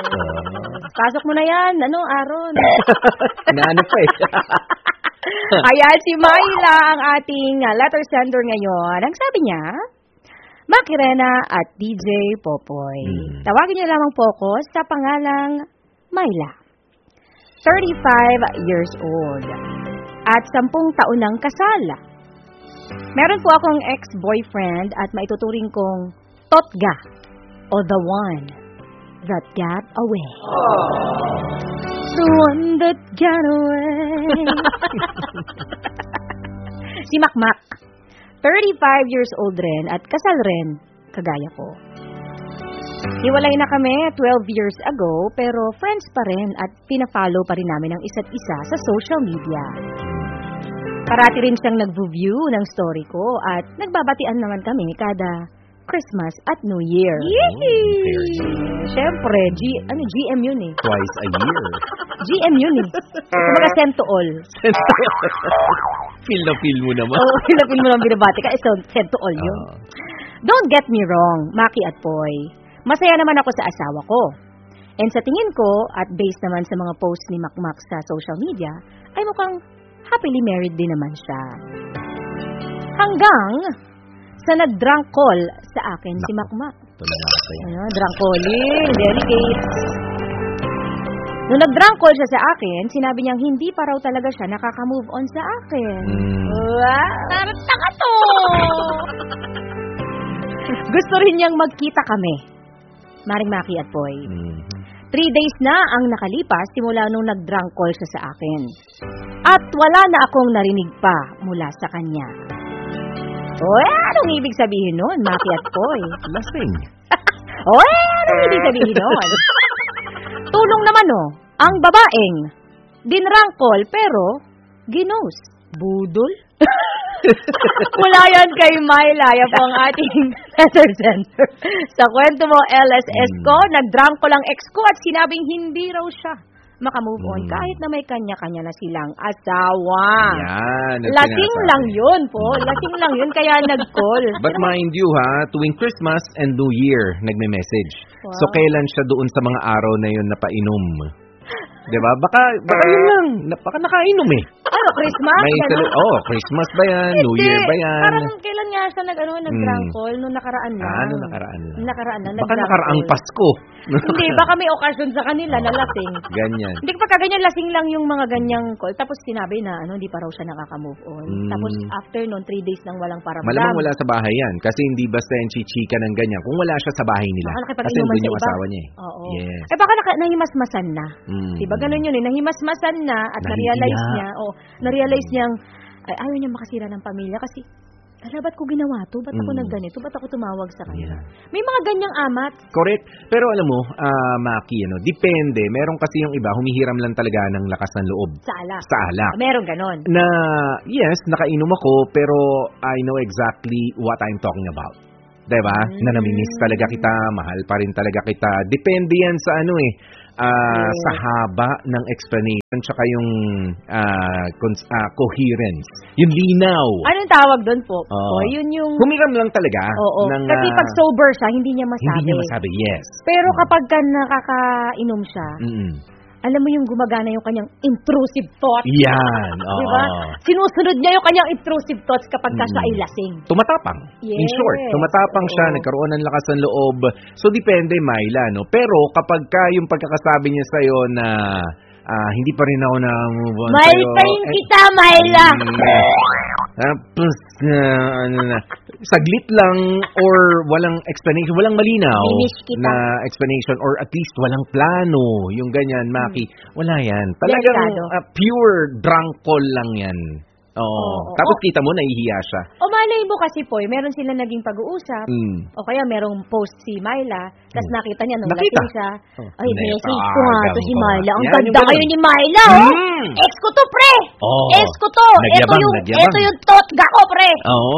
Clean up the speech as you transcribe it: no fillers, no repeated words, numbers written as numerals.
Pasok mo na yan. Ano, Aaron? Naano pa eh. Ayan, si Myla ang ating letter sender ngayon. Ang sabi niya, Makirena at DJ Popoy. Tawagin niyo lamang po ko sa pangalang Myla. 35 years old. At 10 taon ng kasal. Meron po akong ex-boyfriend at maituturing kong Totga o the one that got away. The one that got away. Si Makmak, 35 years old rin at kasal rin, kagaya ko. Hiwalay na kami 12 years ago pero friends pa rin at pina-follow pa rin namin ang isa't isa sa social media. Parati rin siyang nag-view ng story ko at nagbabatian naman kami kada Christmas at New Year. Siyempre, GM yun eh. Twice a year. GM yun eh. Kumbaga send to all. Feel na feel mo naman. Oo, feel na feel mo naman binabati ka. Send to all yun. Don't get me wrong, Maki at Poy. Masaya naman ako sa asawa ko. And sa tingin ko, at based naman sa mga posts ni Makmak sa social media, ay mukhang happily married din naman siya. Hanggang sa nag-drunk call sa akin si Makmak. Drunk calling, delicate. Nung nag-drunk call siya sa akin, sinabi niyang hindi pa raw talaga siya nakaka-move on sa akin. Wow, taka to! Gusto rin niyang magkita kami. Maring Maki at Poy. 3 days na ang nakalipas simula nung nag-drunk call siya sa akin. At wala na akong narinig pa mula sa kanya. Anong ibig sabihin nun, Maki at Poy? Lasing. Anong ibig sabihin nun? Tulong naman ang babaeng dinrangkol pero ginos. Budol? Mula yan kay Myla. Yan po ang ating letter sender. Sa kwento mo, LSS ko, nagdrangkol ang ex ko at sinabing hindi raw siya makamove on kahit na may kanya-kanya na silang asawa. Yan. Lasing lang yun po. Lasing lang yun kaya nag-call. But mind you tuwing Christmas and New Year, nagme-message. Wow. So kailan siya doon sa mga araw na yun napainom? Diba? Baka yun lang. Baka nakainom eh. Ano, Christmas? Christmas ba yan? New Year ba yan? Parang kailan nga siya nag-drunk call? Nung nakaraan lang. Nakaraan lang. Baka nakaraang Pasko. Hindi, baka may okasyon sa kanila na lasing. Ganyan. Hindi pagka ganyan, lasing lang yung mga ganyang call. Tapos sinabi na, hindi pa raw siya nakaka-move on. Tapos after noon, 3 days nang walang paramdam. Malamang wala sa bahay yan. Kasi hindi basta yung chichika ng ganyan. Kung wala siya sa bahay nila. Kasi doon yung asawa niya eh. Oo. Yes. Baka nahimasmasan na. Diba ganun yun eh. Nahimasmasan na at na-realize niya. Na-realize niyang, ayaw niya makasira ng pamilya kasi, ba't ko ginawa to? Ba't ako nagganito? Ba't ako tumawag sa kanya? Yeah. May mga ganyang amat. Correct. Pero alam mo, Maki, depende. Meron kasi yung iba, humihiram lang talaga ng lakas ng loob. Sa alak. Sa alak. Meron ganon. Na, yes, nakainom ako, pero I know exactly what I'm talking about. Diba? Na namimiss talaga kita, mahal pa rin talaga kita. Depende yan sa sa haba ng explanation tsaka yung coherence. Yung linaw. Anong tawag doon po? Yun yung... Humiram lang talaga. Oo. Kasi pag sober siya, hindi niya masabi. Hindi niya masabi, yes. Pero kapag nakakainom siya, alam mo yung gumagana yung kanyang intrusive thoughts. Yan. Diba? Sinusunod niya yung kanyang intrusive thoughts kapag siya ay lasing. Tumatapang. Yes. In short, tumatapang siya, nagkaroon ng lakas ng loob. So, depende, Myla, no? Pero kapag yung pagkakasabi niya sa'yo na hindi pa rin ako na-move on Mahal pa rin kita, Myla! Tapos, saglit lang or walang explanation, walang malinaw na explanation or at least walang plano, yung ganyan, Maki, wala yan. Talagang pure drunk call lang yan. Tapos kita mo, nahihiya siya. O malay mo kasi po, meron sila naging pag-uusap, o kaya merong post si Myla, tapos nakita niya nung lasing siya, ay, message ko nga to si Myla. Ang ganda kayo ni Myla, Ex ko to, pre! Ex ko to! Ito yung Totga ko, pre!